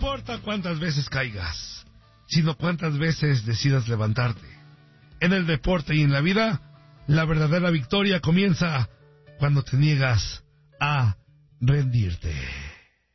importa cuántas veces caigas, sino cuántas veces decidas levantarte. En el deporte y en la vida, la verdadera victoria comienza cuando te niegas a rendirte.